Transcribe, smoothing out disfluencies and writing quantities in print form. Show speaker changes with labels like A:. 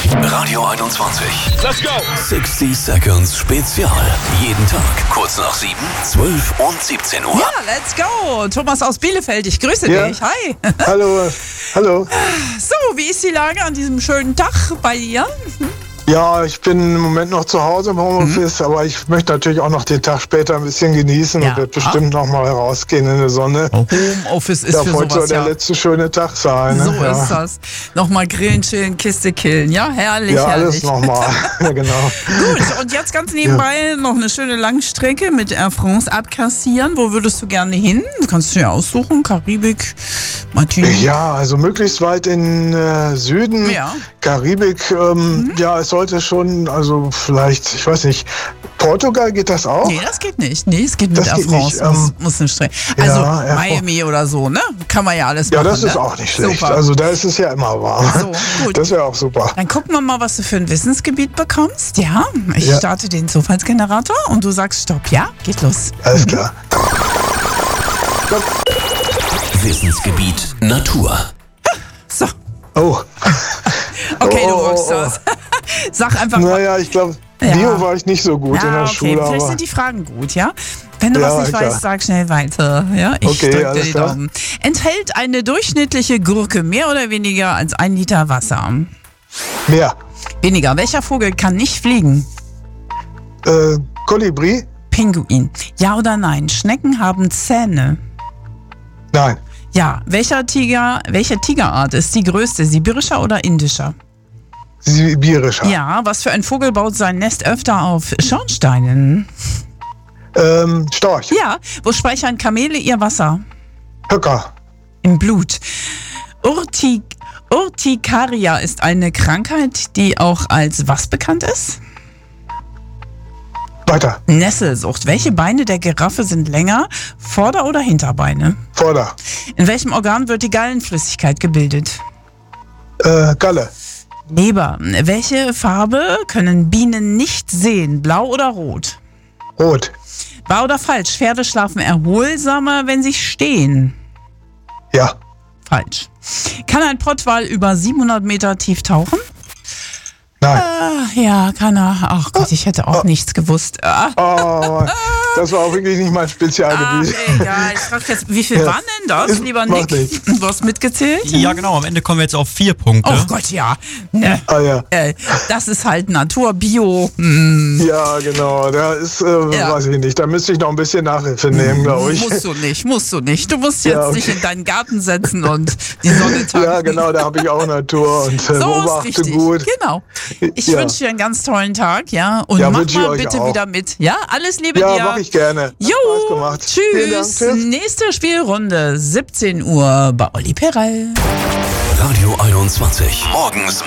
A: Radio 21.
B: Let's go!
A: 60 Seconds Spezial. Jeden Tag kurz nach 7, 12 und 17 Uhr.
C: Ja, let's go. Thomas aus Bielefeld, ich grüße dich. Hi.
D: Hallo.
C: So, wie ist die Lage an diesem schönen Tag bei dir?
D: Ja, ich bin im Moment noch zu Hause im Homeoffice, aber ich möchte natürlich auch noch den Tag später ein bisschen genießen und werde bestimmt noch mal rausgehen in die Sonne.
C: Homeoffice ist
D: Darf
C: für
D: heute
C: sowas,
D: der letzte schöne Tag sein. Ne?
C: So ist das. Nochmal grillen, chillen, Kiste killen. Ja, herrlich,
D: Ja,
C: herrlich.
D: alles nochmal. Ja, genau.
C: Gut, und jetzt ganz nebenbei noch eine schöne Langstrecke mit Air France abkassieren. Wo würdest du gerne hin? Du kannst dir ja aussuchen. Karibik, Martinique.
D: Ja, also möglichst weit in Süden,
C: Ja.
D: Karibik. Ja, es sollte schon, also vielleicht, ich weiß nicht, Portugal, geht das auch?
C: Nee, das geht nicht. Nee, es geht mit
D: Das
C: Air
D: geht
C: France.
D: nicht,
C: Muss eine Strecke. Also
D: ja, Air
C: Miami oder so, ne? Kann man ja alles
D: Ja,
C: machen.
D: das ist
C: ne?
D: auch nicht schlecht.
C: Super.
D: Also da ist es ja immer warm.
C: So, gut.
D: Das wäre auch super.
C: Dann gucken wir mal, was du für ein Wissensgebiet bekommst. Ja, ich
D: Ja.
C: starte den Zufallsgenerator und du sagst Stopp. Ja, geht los.
D: Alles klar.
A: Wissensgebiet Natur.
C: So,
D: Oh.
C: okay, du
D: Oh.
C: rockst das. Sag einfach mal.
D: Naja, ich glaube,
C: Ja.
D: Bio war ich nicht so gut in
C: Ja,
D: der
C: okay,
D: Schule,
C: vielleicht
D: aber
C: sind die Fragen gut, ja? Wenn du
D: Ja,
C: was nicht
D: klar.
C: weißt, sag schnell weiter. Ja, ich
D: Okay,
C: drück dir
D: alles
C: die
D: klar.
C: Daumen. Enthält eine durchschnittliche Gurke mehr oder weniger als 1 Liter Wasser?
D: mehr.
C: Weniger. Welcher Vogel kann nicht fliegen?
D: Kolibri?
C: Pinguin. Ja oder nein? Schnecken haben Zähne.
D: Nein.
C: Ja. Welche Tigerart ist die größte? Sibirischer oder indischer?
D: Sibirischer.
C: Ja. Was für ein Vogel baut sein Nest öfter auf Schornsteinen?
D: Storch.
C: Ja. Wo speichern Kamele ihr Wasser?
D: Höcker.
C: Im Blut. Urtikaria ist eine Krankheit, die auch als was bekannt ist?
D: Weiter.
C: Nesselsucht. Welche Beine der Giraffe sind länger? Vorder- oder Hinterbeine?
D: Vorder.
C: In welchem Organ wird die Gallenflüssigkeit gebildet?
D: Galle.
C: Leber. Welche Farbe können Bienen nicht sehen? Blau oder rot?
D: Rot.
C: Wahr oder falsch? Pferde schlafen erholsamer, wenn sie stehen.
D: Ja.
C: Falsch. Kann ein Pottwal über 700 Meter tief tauchen?
D: Nein.
C: Ja, kann er. Ach Gott, ich hätte auch nichts gewusst.
D: Oh, das war auch wirklich nicht mein
C: Ach,
D: Spezialgebiet.
C: egal. Ich frag jetzt, wie viel
D: Ja.
C: waren denn das,
D: Ist-
C: lieber
D: macht
C: Nick?
D: nichts.
C: Du hast mitgezählt?
E: Ja, genau. Am Ende kommen wir jetzt auf 4 Punkte.
C: Oh Gott, ja. Ne.
D: Ah ja.
C: Das ist halt Natur, Bio.
D: Ja, genau. Da ist,
C: Ja.
D: weiß ich nicht. Da müsste ich noch ein bisschen Nachhilfe nehmen, glaube ich.
C: Musst du nicht. Du musst jetzt
D: Ja, okay.
C: dich in deinen Garten setzen und die Sonne tanken.
D: Ja, genau. Da habe ich auch Natur und
C: So ist
D: beobachte
C: richtig.
D: gut.
C: Genau. Ich
D: Ja.
C: wünsche dir einen ganz tollen Tag, ja. Und
D: Ja,
C: mach
D: wünsche ich
C: mal
D: euch
C: bitte
D: auch.
C: wieder mit. Ja, alles Liebe
D: Ja,
C: dir.
D: mache ich gerne. Hat
C: Jo,
D: Spaß gemacht. Vielen Dank.
C: tschüss.
D: Tschüss.
C: Nächste Spielrunde, 17 Uhr bei Olli Perel.
A: Radio 21. Morgens